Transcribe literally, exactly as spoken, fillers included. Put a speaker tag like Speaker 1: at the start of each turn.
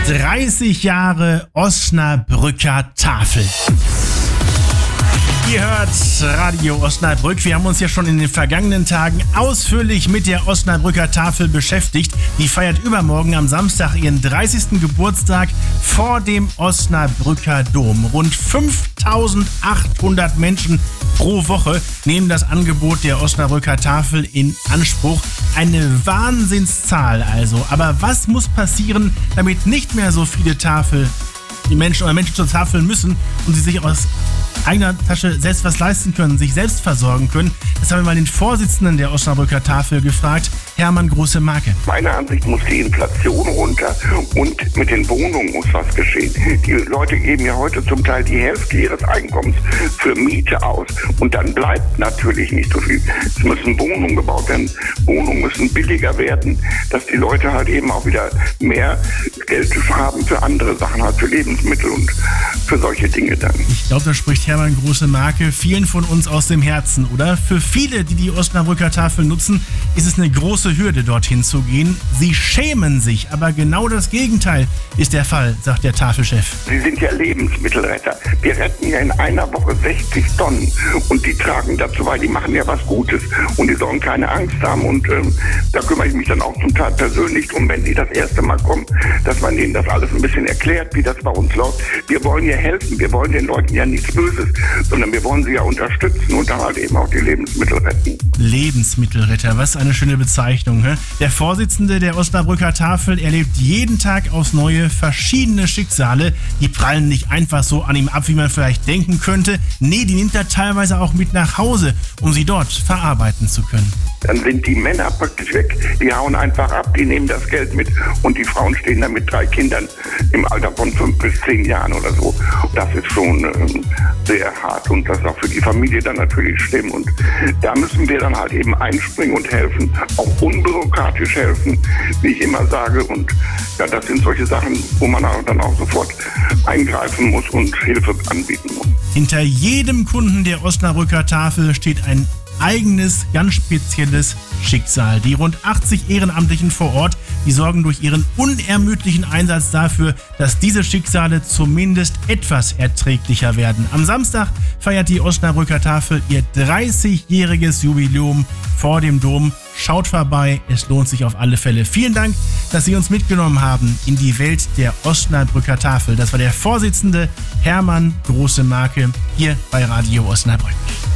Speaker 1: dreißig Jahre Osnabrücker Tafel. Ihr hört Radio Osnabrück. Wir haben uns ja schon in den vergangenen Tagen ausführlich mit der Osnabrücker Tafel beschäftigt. Die feiert übermorgen am Samstag ihren dreißigsten Geburtstag vor dem Osnabrücker Dom. Rund fünftausendachthundert Menschen pro Woche nehmen das Angebot der Osnabrücker Tafel in Anspruch. Eine Wahnsinnszahl also. Aber was muss passieren, damit nicht mehr so viele Tafel, die Menschen oder Menschen zur Tafel müssen und sie sich aus eigener Tasche selbst was leisten können, sich selbst versorgen können? Das haben wir mal den Vorsitzenden der Osnabrücker Tafel gefragt, Hermann Große-Marke.
Speaker 2: Meiner Ansicht muss die Inflation runter und mit den Wohnungen muss was geschehen. Die Leute geben ja heute zum Teil die Hälfte ihres Einkommens für Miete aus und dann bleibt natürlich nicht so viel. Es müssen Wohnungen gebaut werden, Wohnungen müssen billiger werden, dass die Leute halt eben auch wieder mehr Geld haben für andere Sachen, halt für Lebensmittel und für solche Dinge dann.
Speaker 1: Ich glaube, da spricht Hermann Große-Marke vielen von uns aus dem Herzen, oder? Für viele, die die Osnabrücker Tafel nutzen, ist es eine große Hürde, dorthin zu gehen. Sie schämen sich, aber genau das Gegenteil ist der Fall, sagt der Tafelchef.
Speaker 2: Sie sind ja Lebensmittelretter. Wir retten ja in einer Woche sechzig Tonnen und die tragen dazu bei, die machen ja was Gutes und die sollen keine Angst haben und ähm, da kümmere ich mich dann auch zum Teil persönlich drum, wenn die das erste Mal kommen, dass man denen das alles ein bisschen erklärt, wie das bei uns läuft. Wir wollen ja helfen, wir wollen den Leuten ja nichts Böses, sondern wir wollen sie ja unterstützen und dann halt eben auch die Lebensmittel retten.
Speaker 1: Lebensmittelretter, was eine schöne Bezeichnung. He? Der Vorsitzende der Osnabrücker Tafel erlebt jeden Tag aufs Neue verschiedene Schicksale. Die prallen nicht einfach so an ihm ab, wie man vielleicht denken könnte. Nee, die nimmt er teilweise auch mit nach Hause, um sie dort verarbeiten zu können.
Speaker 2: Dann sind die Männer praktisch weg, die hauen einfach ab, die nehmen das Geld mit und die Frauen stehen da mit drei Kindern im Alter von fünf bis zehn Jahren oder so. Das ist schon ähm, sehr hart und das ist auch für die Familie dann natürlich schlimm und da müssen wir dann halt eben einspringen und helfen, auch unbürokratisch helfen, wie ich immer sage und ja, das sind solche Sachen, wo man auch dann auch sofort eingreifen muss und Hilfe anbieten muss.
Speaker 1: Hinter jedem Kunden der Osnabrücker Tafel steht ein eigenes, ganz spezielles Schicksal. Die rund achtzig Ehrenamtlichen vor Ort, die sorgen durch ihren unermüdlichen Einsatz dafür, dass diese Schicksale zumindest etwas erträglicher werden. Am Samstag feiert die Osnabrücker Tafel ihr dreißigjähriges Jubiläum vor dem Dom. Schaut vorbei, es lohnt sich auf alle Fälle. Vielen Dank, dass Sie uns mitgenommen haben in die Welt der Osnabrücker Tafel. Das war der Vorsitzende Hermann Große-Marke hier bei Radio Osnabrück.